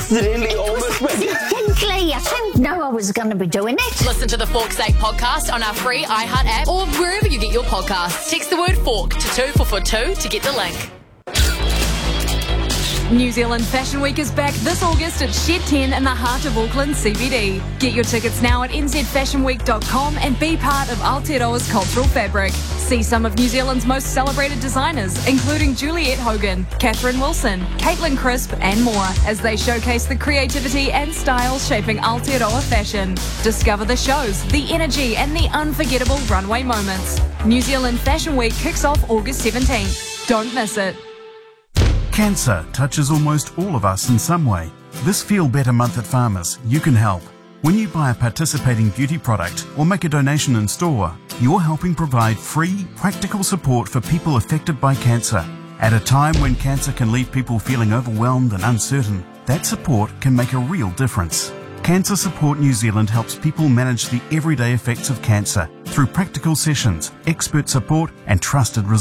accidentally almost went. Frankly, I didn't know I was going to be doing it. Listen to the Fork's Sake podcast on our free iHeart app or wherever you get your podcasts. Text the word FORK to 2442 to get the link. New Zealand Fashion Week is back this August at Shed 10 in the heart of Auckland CBD. Get your tickets now at nzfashionweek.com and be part of Aotearoa's cultural fabric. See some of New Zealand's most celebrated designers, including Juliette Hogan, Catherine Wilson, Caitlin Crisp and more, as they showcase the creativity and style shaping Aotearoa fashion. Discover the shows, the energy and the unforgettable runway moments. New Zealand Fashion Week kicks off August 17th. Don't miss it. Cancer touches almost all of us in some way. This Feel Better month at Farmers, you can help. When you buy a participating beauty product or make a donation in store, you're helping provide free, practical support for people affected by cancer. At a time when cancer can leave people feeling overwhelmed and uncertain, that support can make a real difference. Cancer Support New Zealand helps people manage the everyday effects of cancer through practical sessions, expert support and trusted resources.